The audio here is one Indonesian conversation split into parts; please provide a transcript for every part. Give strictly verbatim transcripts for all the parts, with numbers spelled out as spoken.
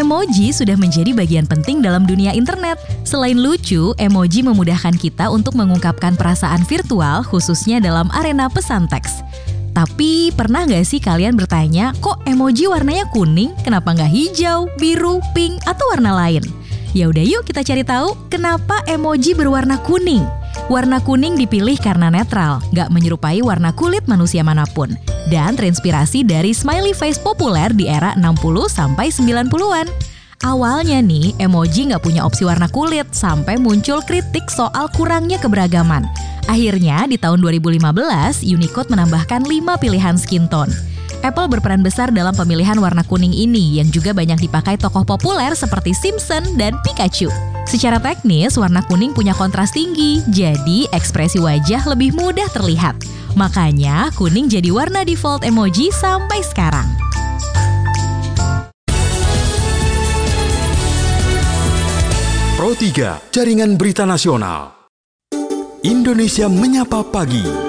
Emoji sudah menjadi bagian penting dalam dunia internet. Selain lucu, emoji memudahkan kita untuk mengungkapkan perasaan virtual khususnya dalam arena pesan teks. Tapi pernah nggak sih kalian bertanya, kok emoji warnanya kuning? Kenapa nggak hijau, biru, pink, atau warna lain? Ya udah yuk kita cari tahu kenapa emoji berwarna kuning. Warna kuning dipilih karena netral, nggak menyerupai warna kulit manusia manapun, dan terinspirasi dari smiley face populer di era enam puluh sampai sembilan puluhan. Awalnya nih, emoji nggak punya opsi warna kulit, sampai muncul kritik soal kurangnya keberagaman. Akhirnya di tahun dua ribu lima belas, Unicode menambahkan lima pilihan skin tone. Apple berperan besar dalam pemilihan warna kuning ini yang juga banyak dipakai tokoh populer seperti Simpson dan Pikachu. Secara teknis, warna kuning punya kontras tinggi, jadi ekspresi wajah lebih mudah terlihat. Makanya, kuning jadi warna default emoji sampai sekarang. Pro tiga, Jaringan Berita Nasional. Indonesia Menyapa Pagi.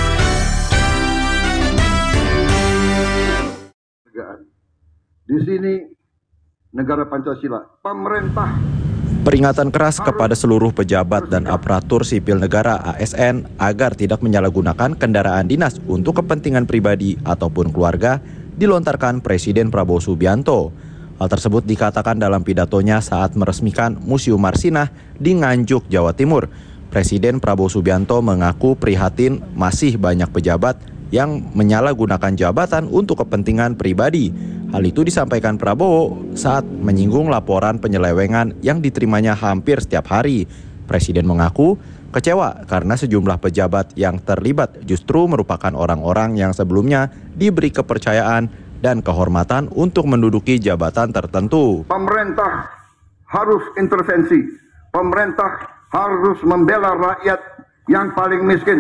Di sini negara Pancasila, pemerintah. Peringatan keras kepada seluruh pejabat dan aparatur sipil negara A S N agar tidak menyalahgunakan kendaraan dinas untuk kepentingan pribadi ataupun keluarga dilontarkan Presiden Prabowo Subianto. Hal tersebut dikatakan dalam pidatonya saat meresmikan Museum Marsinah di Nganjuk, Jawa Timur. Presiden Prabowo Subianto mengaku prihatin masih banyak pejabat yang menyalahgunakan jabatan untuk kepentingan pribadi. Hal itu disampaikan Prabowo saat menyinggung laporan penyelewengan yang diterimanya hampir setiap hari. Presiden mengaku kecewa karena sejumlah pejabat yang terlibat justru merupakan orang-orang yang sebelumnya diberi kepercayaan dan kehormatan untuk menduduki jabatan tertentu. Pemerintah harus intervensi. Pemerintah harus membela rakyat yang paling miskin.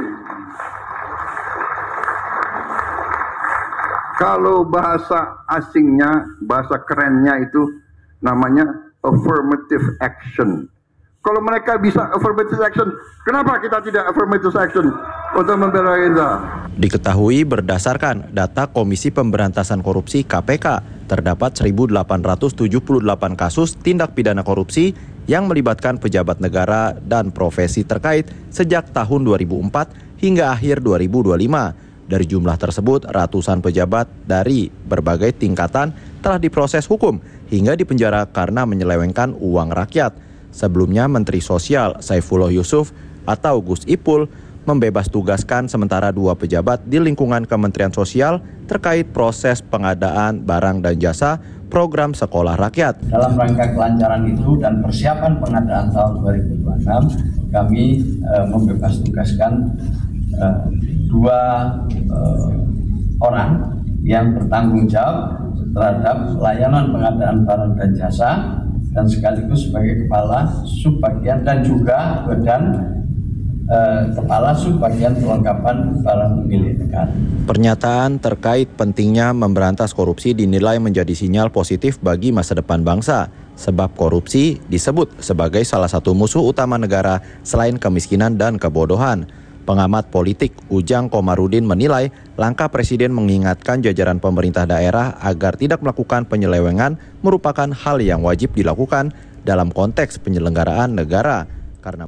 Kalau bahasa asingnya, bahasa kerennya itu namanya affirmative action. Kalau mereka bisa affirmative action, kenapa kita tidak affirmative action untuk membela kita? Diketahui berdasarkan data Komisi Pemberantasan Korupsi K P K, terdapat seribu delapan ratus tujuh puluh delapan kasus tindak pidana korupsi yang melibatkan pejabat negara dan profesi terkait sejak tahun dua ribu empat hingga akhir dua ribu dua puluh lima. Dari jumlah tersebut, ratusan pejabat dari berbagai tingkatan telah diproses hukum hingga dipenjara karena menyelewengkan uang rakyat. Sebelumnya, Menteri Sosial Saifullah Yusuf atau Gus Ipul membebas tugaskan sementara dua pejabat di lingkungan Kementerian Sosial terkait proses pengadaan barang dan jasa program sekolah rakyat. Dalam rangka kelancaran itu dan persiapan pengadaan tahun dua ribu dua puluh enam, kami uh, membebas tugaskan uh, dua uh, orang yang bertanggung jawab terhadap layanan pengadaan barang dan jasa dan sekaligus sebagai kepala subbagian dan juga badan uh, kepala subbagian perlengkapan barang milik negara. Pernyataan terkait pentingnya memberantas korupsi dinilai menjadi sinyal positif bagi masa depan bangsa, sebab korupsi disebut sebagai salah satu musuh utama negara selain kemiskinan dan kebodohan. Pengamat politik Ujang Komarudin menilai langkah Presiden mengingatkan jajaran pemerintah daerah agar tidak melakukan penyelewengan merupakan hal yang wajib dilakukan dalam konteks penyelenggaraan negara. Karena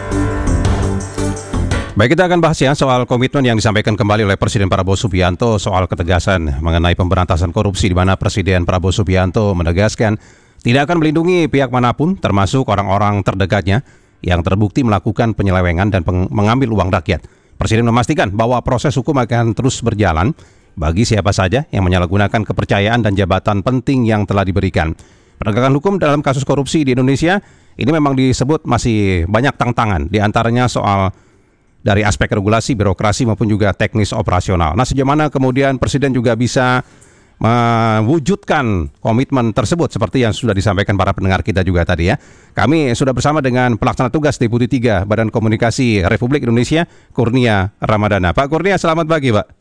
Baik, kita akan bahas ya soal komitmen yang disampaikan kembali oleh Presiden Prabowo Subianto soal ketegasan mengenai pemberantasan korupsi, di mana Presiden Prabowo Subianto menegaskan tidak akan melindungi pihak manapun termasuk orang-orang terdekatnya yang terbukti melakukan penyelewengan dan peng- mengambil uang rakyat. Presiden memastikan bahwa proses hukum akan terus berjalan bagi siapa saja yang menyalahgunakan kepercayaan dan jabatan penting yang telah diberikan. Penegakan hukum dalam kasus korupsi di Indonesia ini memang disebut masih banyak tantangan, di antaranya soal dari aspek regulasi, birokrasi maupun juga teknis operasional. Nah, sejauh mana kemudian Presiden juga bisa mewujudkan komitmen tersebut seperti yang sudah disampaikan para pendengar kita juga tadi ya. Kami sudah bersama dengan Pelaksana Tugas Deputi tiga Badan Komunikasi Republik Indonesia, Kurnia Ramadana. Pak Kurnia, selamat pagi, Pak.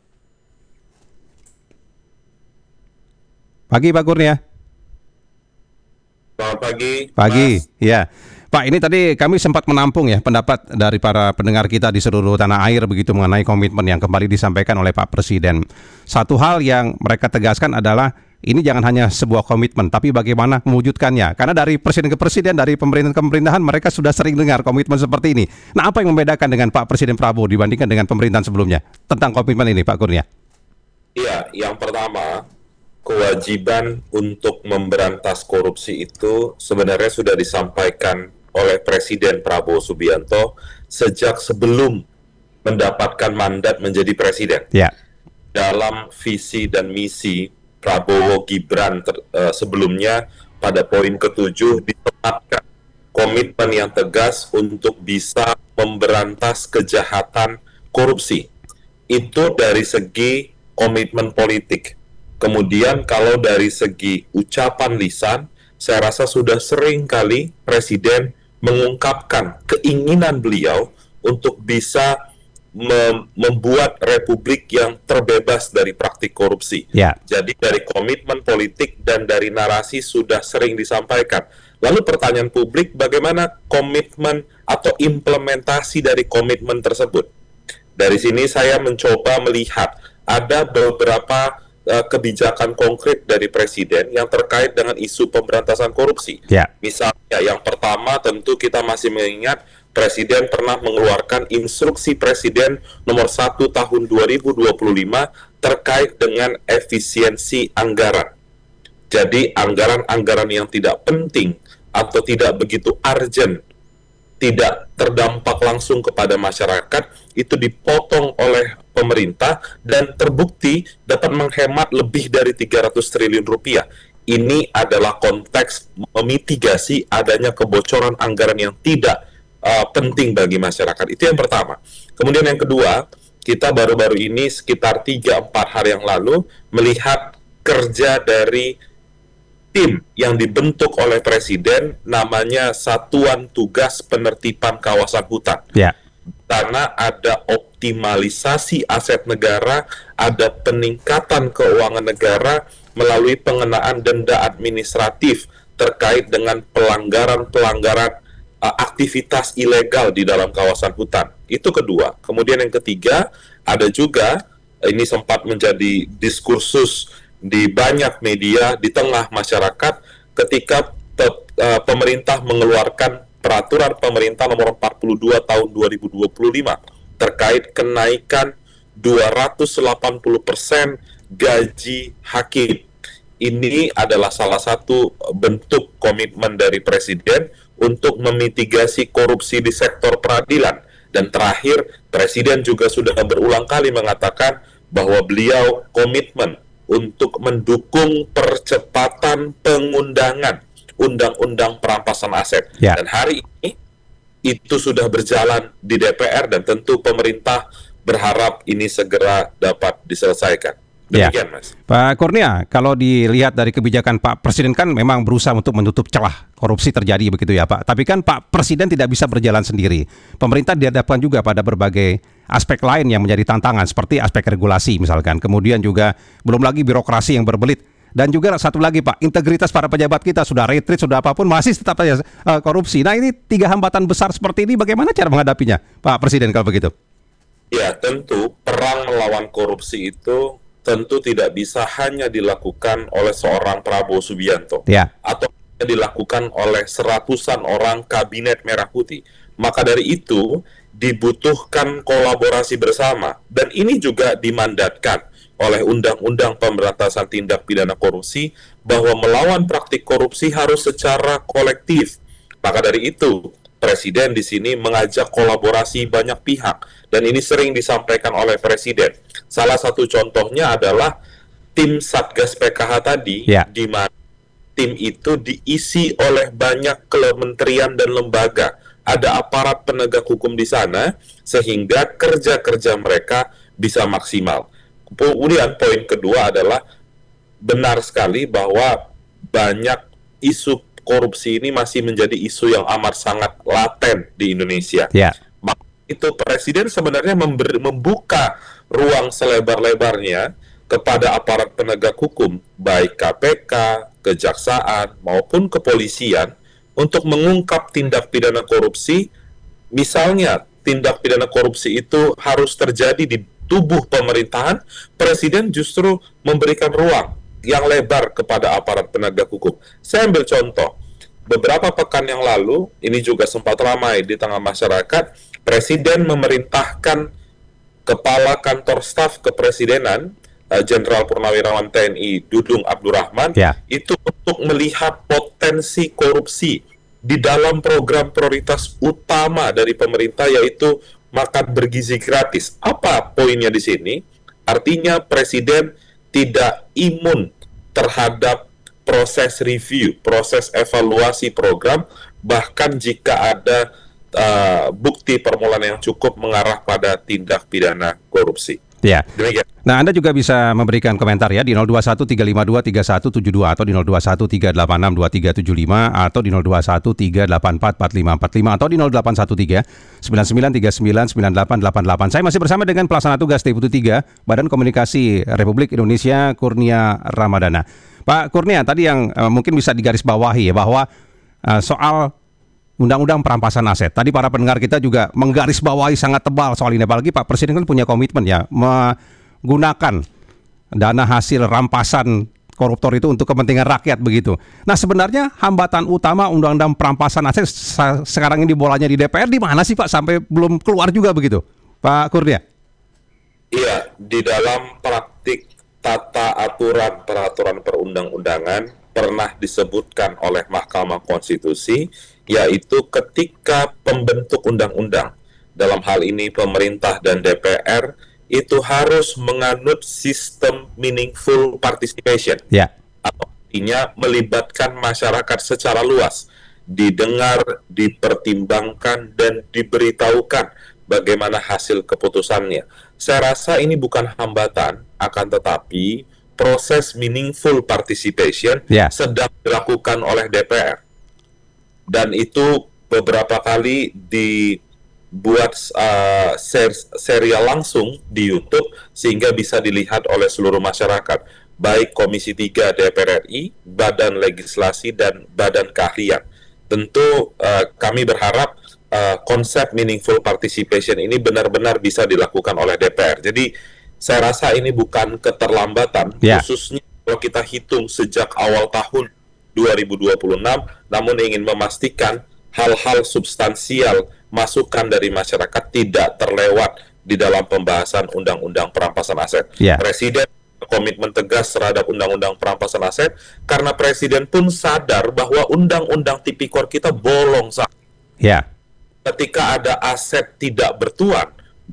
Pagi, Pak Kurnia. Selamat pagi. Pagi, Mas. ya. Pak, ini tadi kami sempat menampung ya pendapat dari para pendengar kita di seluruh tanah air begitu mengenai komitmen yang kembali disampaikan oleh Pak Presiden. Satu hal yang mereka tegaskan adalah ini jangan hanya sebuah komitmen, tapi bagaimana mewujudkannya. Karena dari presiden ke presiden, dari pemerintahan ke pemerintahan, mereka sudah sering dengar komitmen seperti ini. Nah, apa yang membedakan dengan Pak Presiden Prabowo dibandingkan dengan pemerintahan sebelumnya tentang komitmen ini, Pak Kurnia? Iya, yang pertama, kewajiban untuk memberantas korupsi itu sebenarnya sudah disampaikan oleh Presiden Prabowo Subianto sejak sebelum mendapatkan mandat menjadi presiden. Ya. Dalam visi dan misi Prabowo Gibran ter, uh, sebelumnya pada poin ketujuh ditetapkan komitmen yang tegas untuk bisa memberantas kejahatan korupsi. Itu dari segi komitmen politik. Kemudian kalau dari segi ucapan lisan, saya rasa sudah sering kali Presiden mengungkapkan keinginan beliau untuk bisa membuat republik yang terbebas dari praktik korupsi. Ya. Jadi dari komitmen politik dan dari narasi sudah sering disampaikan. Lalu pertanyaan publik, bagaimana komitmen atau implementasi dari komitmen tersebut? Dari sini saya mencoba melihat ada beberapa uh, kebijakan konkret dari Presiden yang terkait dengan isu pemberantasan korupsi. Ya. Misalnya yang pertama tentu kita masih mengingat Presiden pernah mengeluarkan instruksi Presiden nomor satu tahun dua ribu dua puluh lima terkait dengan efisiensi anggaran. Jadi anggaran-anggaran yang tidak penting atau tidak begitu urgent, tidak terdampak langsung kepada masyarakat, itu dipotong oleh pemerintah dan terbukti dapat menghemat lebih dari tiga ratus triliun rupiah. Ini adalah konteks memitigasi adanya kebocoran anggaran yang tidak Uh, penting bagi masyarakat. Itu yang pertama. Kemudian yang kedua, kita baru-baru ini sekitar tiga sampai empat hari yang lalu melihat kerja dari tim yang dibentuk oleh Presiden, namanya Satuan Tugas Penertiban Kawasan Hutan. Ya. Karena ada optimalisasi aset negara, ada peningkatan keuangan negara melalui pengenaan denda administratif terkait dengan pelanggaran-pelanggaran aktivitas ilegal di dalam kawasan hutan. Itu kedua. Kemudian yang ketiga, ada juga, ini sempat menjadi diskursus di banyak media, di tengah masyarakat, ketika te, uh, pemerintah mengeluarkan peraturan pemerintah nomor empat puluh dua tahun dua ribu dua puluh lima terkait kenaikan dua ratus delapan puluh persen gaji hakim. Ini adalah salah satu bentuk komitmen dari Presiden untuk memitigasi korupsi di sektor peradilan. Dan terakhir, Presiden juga sudah berulang kali mengatakan bahwa beliau komitmen untuk mendukung percepatan pengundangan Undang-Undang Perampasan Aset. Ya. Dan hari ini, itu sudah berjalan di D P R dan tentu pemerintah berharap ini segera dapat diselesaikan. Demikian, ya. Mas. Pak Kurnia, kalau dilihat dari kebijakan Pak Presiden kan memang berusaha untuk menutup celah korupsi terjadi begitu ya Pak. Tapi kan Pak Presiden tidak bisa berjalan sendiri. Pemerintah dihadapkan juga pada berbagai aspek lain yang menjadi tantangan seperti aspek regulasi misalkan. Kemudian juga belum lagi birokrasi yang berbelit. Dan juga satu lagi Pak, integritas para pejabat kita sudah retreat, sudah apapun masih tetap saja uh, korupsi. Nah ini tiga hambatan besar seperti ini bagaimana cara menghadapinya Pak Presiden kalau begitu? Ya tentu perang melawan korupsi itu tentu tidak bisa hanya dilakukan oleh seorang Prabowo Subianto ya. Atau dilakukan oleh seratusan orang kabinet merah putih. Maka dari itu dibutuhkan kolaborasi bersama dan ini juga dimandatkan oleh Undang-Undang Pemberantasan Tindak Pidana Korupsi bahwa melawan praktik korupsi harus secara kolektif. Maka dari itu Presiden di sini mengajak kolaborasi banyak pihak dan ini sering disampaikan oleh Presiden. Salah satu contohnya adalah tim Satgas P K H tadi, ya. Di mana tim itu diisi oleh banyak kementerian dan lembaga. Ada aparat penegak hukum di sana sehingga kerja-kerja mereka bisa maksimal. Kemudian poin kedua adalah benar sekali bahwa banyak isu korupsi ini masih menjadi isu yang amat sangat laten di Indonesia. Ya. Itu Presiden sebenarnya memberi, membuka ruang selebar-lebarnya kepada aparat penegak hukum, baik K P K, kejaksaan, maupun kepolisian, untuk mengungkap tindak pidana korupsi. Misalnya, tindak pidana korupsi itu harus terjadi di tubuh pemerintahan, Presiden justru memberikan ruang yang lebar kepada aparat penegak hukum. Saya ambil contoh, beberapa pekan yang lalu, ini juga sempat ramai di tengah masyarakat, Presiden memerintahkan Kepala Kantor Staf Kepresidenan, Jenderal Purnawirawan T N I Dudung Abdurrahman, ya. itu untuk melihat potensi korupsi di dalam program prioritas utama dari pemerintah, yaitu makan bergizi gratis. Apa poinnya di sini? Artinya Presiden tidak imun terhadap proses review, proses evaluasi program, bahkan jika ada uh, bukti permulaan yang cukup mengarah pada tindak pidana korupsi. Ya. Demikian. Nah, Anda juga bisa memberikan komentar ya di nol dua satu tiga lima dua tiga satu tujuh dua atau di nol dua satu tiga delapan enam dua tiga tujuh lima atau di nol dua satu tiga delapan empat empat lima empat lima atau di nol delapan satu tiga sembilan sembilan tiga sembilan sembilan delapan delapan delapan. Saya masih bersama dengan Pelaksana Tugas Deputi tiga Badan Komunikasi Republik Indonesia, Kurnia Ramadana. Pak Kurnia, tadi yang uh, mungkin bisa digarisbawahi ya bahwa uh, soal Undang-Undang Perampasan Aset. Tadi para pendengar kita juga menggarisbawahi sangat tebal soal ini. Apalagi Pak Presiden kan punya komitmen ya menggunakan dana hasil rampasan koruptor itu untuk kepentingan rakyat begitu. Nah, sebenarnya hambatan utama Undang-Undang Perampasan Aset sekarang ini bolanya di D P R di mana sih Pak, sampai belum keluar juga begitu, Pak Kurnia? Iya, di dalam praktik tata aturan peraturan perundang-undangan pernah disebutkan oleh Mahkamah Konstitusi, yaitu ketika pembentuk undang-undang, dalam hal ini pemerintah dan D P R, itu harus menganut sistem meaningful participation. Ya. Artinya melibatkan masyarakat secara luas, didengar, dipertimbangkan, dan diberitahukan bagaimana hasil keputusannya. Saya rasa ini bukan hambatan, akan tetapi proses meaningful participation ya. sedang dilakukan oleh D P R. Dan itu beberapa kali dibuat uh, ser- serial langsung di YouTube sehingga bisa dilihat oleh seluruh masyarakat, baik Komisi tiga D P R R I, Badan Legislasi, dan Badan Keahlian. Tentu uh, kami berharap uh, konsep meaningful participation ini benar-benar bisa dilakukan oleh D P R. Jadi saya rasa ini bukan keterlambatan, yeah. khususnya kalau kita hitung sejak awal tahun dua ribu dua puluh enam, namun ingin memastikan hal-hal substansial masukan dari masyarakat tidak terlewat di dalam pembahasan Undang-Undang Perampasan Aset. Yeah. Presiden komitmen tegas terhadap Undang-Undang Perampasan Aset karena Presiden pun sadar bahwa Undang-Undang Tipikor kita bolong. Yeah. Ketika ada aset tidak bertuan,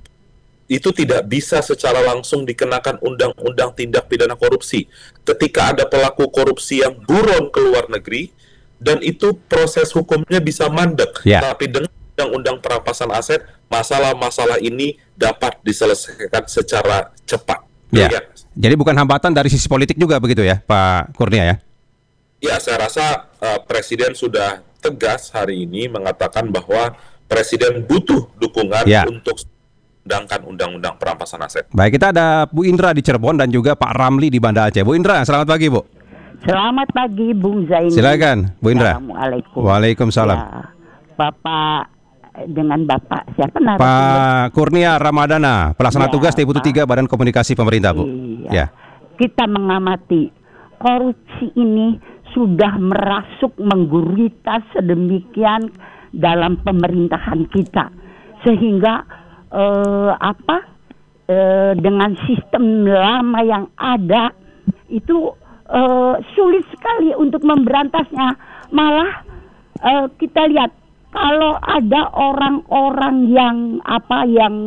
itu tidak bisa secara langsung dikenakan Undang-Undang Tindak Pidana Korupsi. Ketika ada pelaku korupsi yang buron ke luar negeri, dan itu proses hukumnya bisa mandek. Yeah. Tapi dengan Undang-Undang Perampasan Aset, masalah-masalah ini dapat diselesaikan secara cepat. Yeah. Ya. Jadi bukan hambatan dari sisi politik juga begitu ya, Pak Kurnia ya? Ya, saya rasa uh, Presiden sudah tegas hari ini mengatakan bahwa Presiden butuh dukungan yeah. untuk sedangkan Undang-Undang Perampasan Aset. Baik, kita ada Bu Indra di Cirebon dan juga Pak Ramli di Banda Aceh. Bu Indra, selamat pagi, Bu. Selamat pagi, Bung Zaini. Silakan, Bu Indra. Assalamualaikum. Waalaikumsalam. Ya, Bapak dengan Bapak siapa namanya? Pak Kurnia Ramadana, Pelaksana ya, Tugas Deputi tiga Badan Komunikasi Pemerintah, Bu. Iya. Ya. Kita mengamati korupsi ini sudah merasuk menggurita sedemikian dalam pemerintahan kita, sehingga Uh, apa uh, dengan sistem lama yang ada itu uh, sulit sekali untuk memberantasnya. Malah uh, kita lihat kalau ada orang-orang yang apa yang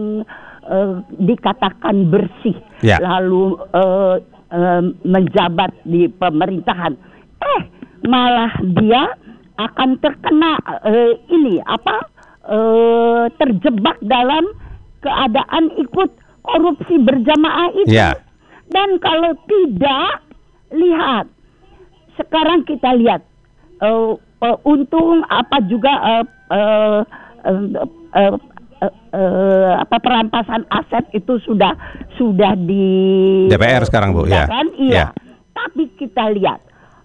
uh, dikatakan bersih ya. lalu uh, uh, menjabat di pemerintahan, eh malah dia akan terkena uh, ini apa uh, terjebak dalam keadaan ikut korupsi berjamaah itu. Ya. Dan kalau tidak, lihat sekarang kita lihat uh, uh, untung apa juga uh, uh, uh, uh, uh, uh, apa perampasan aset itu sudah sudah di D P R sekarang, Bu. Ya. Kan? Iya. Ya. Tapi kita lihat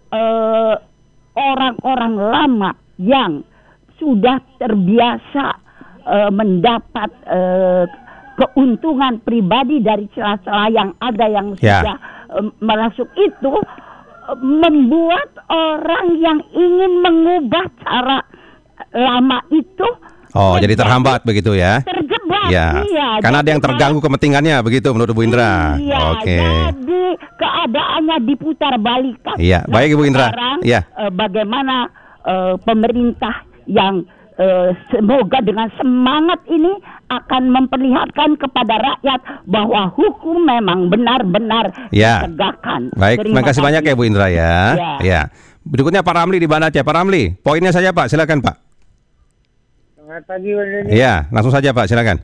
uh, orang-orang lama yang sudah terbiasa Uh, mendapat uh, keuntungan pribadi dari celah-celah yang ada yang ya. sudah uh, masuk itu uh, membuat orang yang ingin mengubah cara lama itu Oh, jadi terhambat begitu ya? Terjebak, ya. iya. Karena ada yang terganggu kepentingannya begitu menurut Bu Indra. Iya, Oke. jadi keadaannya diputar balikan. Iya, Nah, baik Ibu Indra. sekarang, Iya. eh, bagaimana eh, pemerintah yang eh, semoga dengan semangat ini akan memperlihatkan kepada rakyat bahwa hukum memang benar-benar Ya. ditegakkan. Baik, terima kasih banyak ya Bu Indra ya. Ya. Ya. Berikutnya Pak Ramli di Banda Aceh. Pak Ramli, poinnya saja Pak, silakan Pak. Selamat pagi, Bang Doni. Iya, langsung saja Pak, silakan.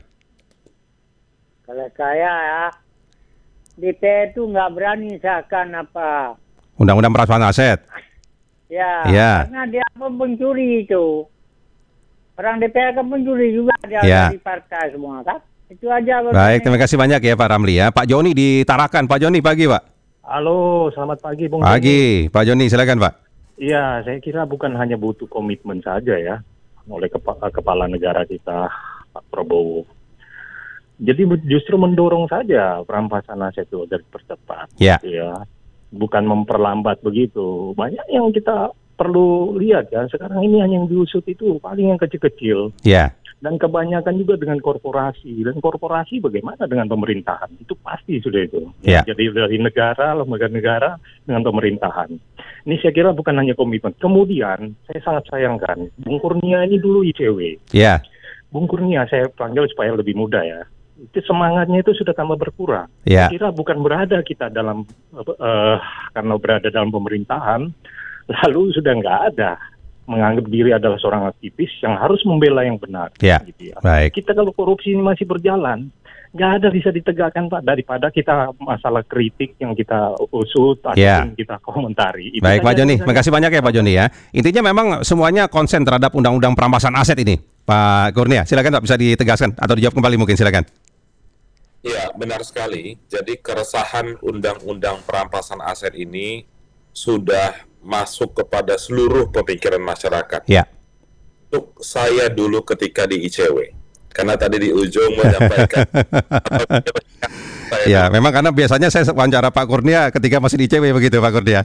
Kalau saya ya, D P R itu nggak berani sahkan apa. Undang-undang perampasan aset. Ya, Ya. karena dia pun pencuri itu. Orang D P R kan pencuri juga, dia Ya. dari partai semua kan. Itu aja. Bang Baik, Doni. terima kasih banyak ya Pak Ramli ya. Pak Joni di Tarakan. Pak Joni pagi Pak. Halo, selamat pagi Bung Doni. Pagi, Pak Joni silakan Pak. Iya, saya kira bukan hanya butuh komitmen saja ya oleh kepa- kepala negara kita Pak Prabowo. Jadi justru mendorong saja perampasan aset itu agar dipercepat. Ya. Ya, bukan memperlambat begitu. Banyak yang kita perlu lihat ya. Sekarang ini hanya yang diusut itu paling yang kecil-kecil. Ya. Dan kebanyakan juga dengan korporasi. Dan korporasi bagaimana dengan pemerintahan? Itu pasti sudah itu. Ya. Jadi dari negara, lembaga negara dengan pemerintahan. Ini saya kira bukan hanya komitmen. Kemudian saya sangat sayangkan Bung Kurnia ini dulu I C W. Ya. Bung Kurnia saya panggil supaya lebih muda ya. Itu semangatnya itu sudah tambah berkurang. Ya. Saya kira bukan berada kita dalam uh, karena berada dalam pemerintahan lalu sudah nggak ada menganggap diri adalah seorang aktivis yang harus membela yang benar. Ya. Gitu ya. Baik. Kita kalau korupsi ini masih berjalan, nggak ada bisa ditegakkan Pak, daripada kita masalah kritik yang kita usut atau Ya. yang kita komentari. Itu Baik Pak saja Joni, saya- terima kasih banyak ya Pak Joni ya. Intinya memang semuanya konsen terhadap undang-undang perampasan aset ini. Pak Kurnia, silakan Pak, bisa ditegaskan atau dijawab kembali mungkin, silakan. Ya, benar sekali. Jadi keresahan undang-undang perampasan aset ini sudah masuk kepada seluruh pemikiran masyarakat. Ya. Untuk saya dulu ketika di I C W, karena tadi di ujung menyampaikan. Ya, memang karena biasanya saya wawancara Pak Kurnia ketika masih di I C W begitu Pak Kurnia.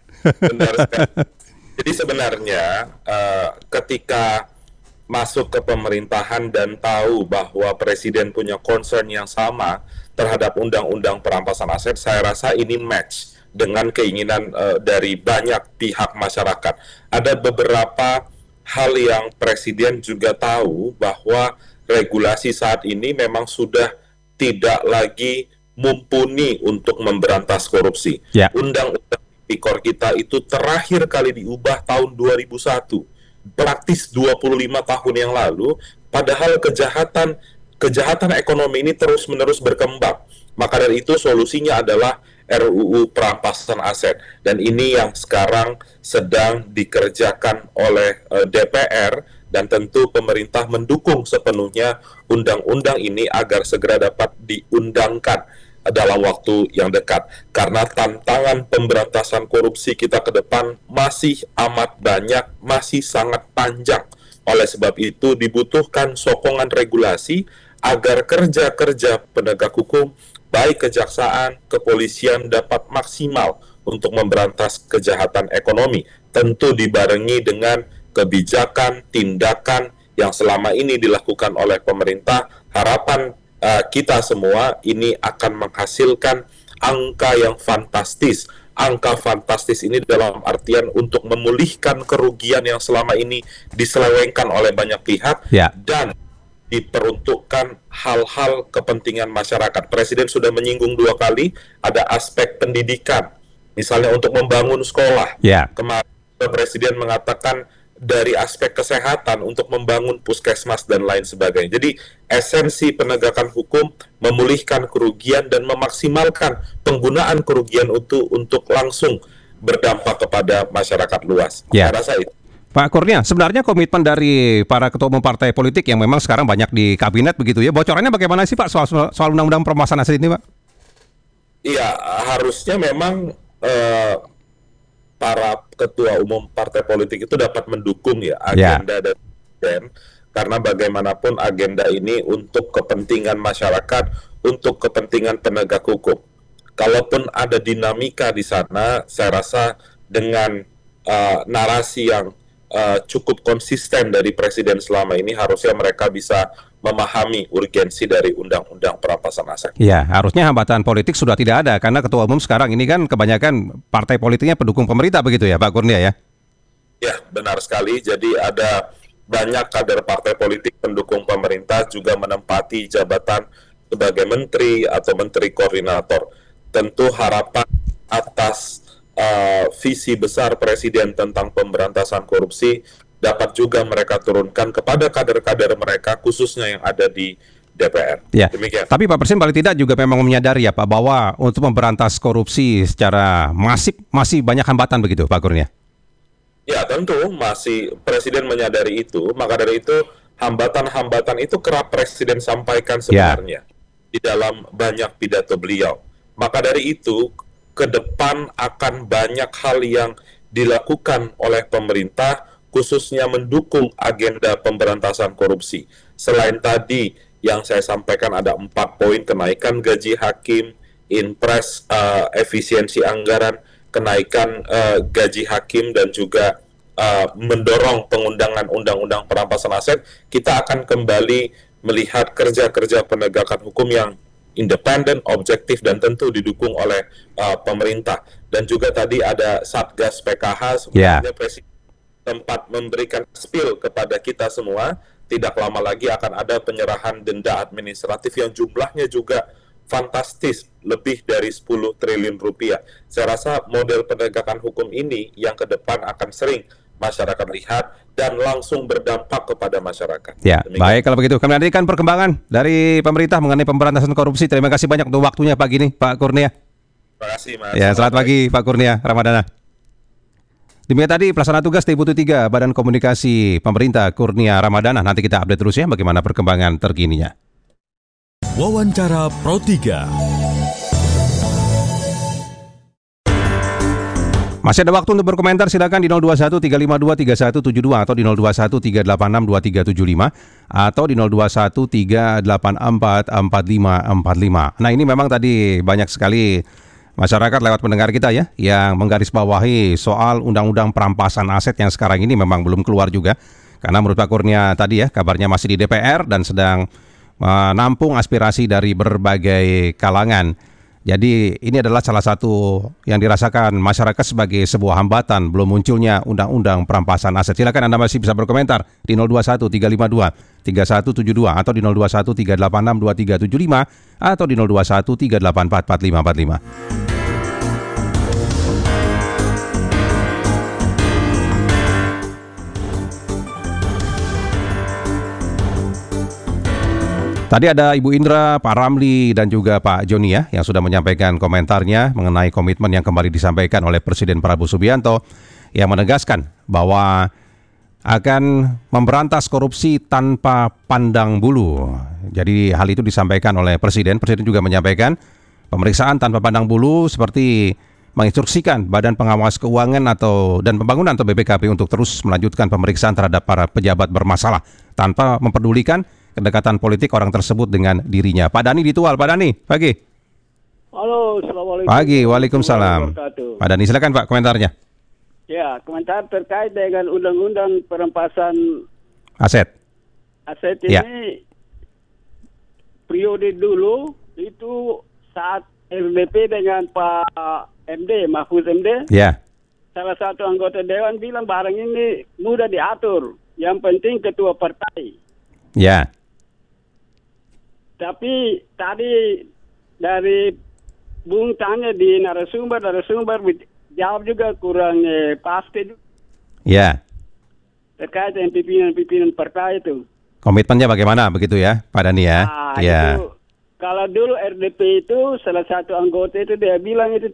Benar sekali. Jadi sebenarnya uh, ketika masuk ke pemerintahan dan tahu bahwa presiden punya concern yang sama terhadap undang-undang perampasan aset, saya rasa ini match dengan keinginan uh, dari banyak pihak masyarakat. Ada beberapa hal yang presiden juga tahu bahwa regulasi saat ini memang sudah tidak lagi mumpuni untuk memberantas korupsi. Ya. Undang-undang Tipikor kita itu terakhir kali diubah tahun dua ribu satu. Praktis dua puluh lima tahun yang lalu, padahal kejahatan kejahatan ekonomi ini terus-menerus berkembang. Maka dari itu solusinya adalah R U U perampasan aset, dan ini yang sekarang sedang dikerjakan oleh uh, D P R, dan tentu pemerintah mendukung sepenuhnya undang-undang ini agar segera dapat diundangkan dalam waktu yang dekat, karena tantangan pemberantasan korupsi kita ke depan masih amat banyak, masih sangat panjang. Oleh sebab itu dibutuhkan sokongan regulasi agar kerja-kerja penegak hukum, baik kejaksaan, kepolisian dapat maksimal untuk memberantas kejahatan ekonomi, tentu dibarengi dengan kebijakan, tindakan yang selama ini dilakukan oleh pemerintah. Harapan uh, kita semua ini akan menghasilkan angka yang fantastis. Angka fantastis ini dalam artian untuk memulihkan kerugian yang selama ini diselewengkan oleh banyak pihak, Ya. dan diperuntukkan hal-hal kepentingan masyarakat. Presiden sudah menyinggung dua kali, ada aspek pendidikan, misalnya untuk membangun sekolah. Ya. Kemarin Presiden mengatakan dari aspek kesehatan untuk membangun puskesmas dan lain sebagainya. Jadi esensi penegakan hukum memulihkan kerugian dan memaksimalkan penggunaan kerugian untuk untuk langsung berdampak kepada masyarakat luas. Ya. Saya rasa itu. Pak Kurnia, sebenarnya komitmen dari para ketua umum partai politik yang memang sekarang banyak di kabinet begitu ya, bocorannya bagaimana sih Pak soal soal undang-undang perampasan aset ini Pak? Iya, harusnya memang eh, para ketua umum partai politik itu dapat mendukung ya agenda dari presiden, karena bagaimanapun agenda ini untuk kepentingan masyarakat, untuk kepentingan penegak hukum. kalaupun ada dinamika di sana, saya rasa dengan uh, narasi yang uh, cukup konsisten dari Presiden selama ini, harusnya mereka bisa memahami urgensi dari Undang-Undang Perampasan Aset. Ya, harusnya hambatan politik sudah tidak ada, karena Ketua Umum sekarang ini kan kebanyakan partai politiknya pendukung pemerintah, begitu ya Pak Kurnia ya? Ya, benar sekali. Jadi ada banyak kader partai politik pendukung pemerintah juga menempati jabatan sebagai menteri atau menteri koordinator. Tentu harapan atas uh, visi besar Presiden tentang pemberantasan korupsi dapat juga mereka turunkan kepada kader-kader mereka, khususnya yang ada di D P R. Ya. Demikian. Tapi Pak Presiden paling tidak juga memang menyadari ya Pak, bahwa untuk memberantas korupsi secara masif masih banyak hambatan, begitu Pak Kurnia? Ya, tentu masih Presiden menyadari itu. Maka dari itu hambatan-hambatan itu kerap Presiden sampaikan sebenarnya ya. di dalam banyak pidato beliau. Maka dari itu ke depan akan banyak hal yang dilakukan oleh pemerintah, khususnya mendukung agenda pemberantasan korupsi. Selain tadi yang saya sampaikan ada empat poin: kenaikan gaji hakim, impres uh, efisiensi anggaran, kenaikan uh, gaji hakim, dan juga uh, mendorong pengundangan Undang-Undang Perampasan Aset. Kita akan kembali melihat kerja-kerja penegakan hukum yang independen, objektif, dan tentu didukung oleh uh, pemerintah. Dan juga tadi ada Satgas P K H, sebenarnya yeah. Presiden tempat memberikan spill kepada kita semua. Tidak lama lagi akan ada penyerahan denda administratif yang jumlahnya juga fantastis, lebih dari sepuluh triliun rupiah. Saya rasa model penegakan hukum ini yang ke depan akan sering masyarakat lihat dan langsung berdampak kepada masyarakat. Ya, Demikian. Baik kalau begitu. Kami nantikan perkembangan dari pemerintah mengenai pemberantasan korupsi. Terima kasih banyak untuk waktunya pagi ini, Pak Kurnia. Terima kasih, Mas. Ya, selamat pagi Pak Kurnia Ramadana. Demikian tadi pelaksana tugas T tiga Badan Komunikasi Pemerintah Kurnia Ramadana. Nanti kita update terus ya bagaimana perkembangan terkininya. Wawancara Pro tiga. Masih ada waktu untuk berkomentar, silakan di nol dua satu tiga lima dua tiga satu tujuh dua atau di nol dua satu tiga delapan enam dua tiga tujuh lima atau di nol dua satu tiga delapan empat empat lima empat lima. Nah, ini memang tadi banyak sekali masyarakat lewat pendengar kita ya yang menggarisbawahi soal Undang-Undang Perampasan Aset yang sekarang ini memang belum keluar juga. Karena menurut Pak Kurnia tadi ya, kabarnya masih di D P R dan sedang menampung aspirasi dari berbagai kalangan. Jadi ini adalah salah satu yang dirasakan masyarakat sebagai sebuah hambatan belum munculnya Undang-Undang Perampasan Aset. Silakan Anda masih bisa berkomentar di nol dua satu tiga lima dua tiga satu tujuh dua atau di nol dua satu tiga delapan enam dua tiga tujuh lima atau di nol dua satu tiga delapan empat empat lima empat lima. Tadi ada Ibu Indra, Pak Ramli, dan juga Pak Joni ya, yang sudah menyampaikan komentarnya mengenai komitmen yang kembali disampaikan oleh Presiden Prabowo Subianto yang menegaskan bahwa akan memberantas korupsi tanpa pandang bulu. Jadi hal itu disampaikan oleh Presiden. Presiden juga menyampaikan pemeriksaan tanpa pandang bulu seperti menginstruksikan Badan Pengawas Keuangan atau dan Pembangunan atau B P K P untuk terus melanjutkan pemeriksaan terhadap para pejabat bermasalah tanpa mempedulikan kedekatan politik orang tersebut dengan dirinya. Pak Dani di Tual. Pak Dani, pagi. Halo, assalamualaikum. Pagi, waalaikumsalam. Pak Dani, silakan Pak komentarnya. Ya, komentar terkait dengan Undang-Undang Perampasan Aset. Aset ya. ini periode dulu itu saat L D P dengan Pak M D, Mahfuz M D. Ya. Salah satu anggota dewan bilang barang ini mudah diatur. Yang penting ketua partai. Ya. Tapi tadi dari Bung tanya di narasumber, narasumber jawab juga kurang eh, pasti. Ya. Terkait dengan pimpinan-pimpinan partai itu. Komitmennya bagaimana begitu ya, Pak Dani ya? Nah, ya. Itu, kalau dulu R D P itu salah satu anggota itu dia bilang itu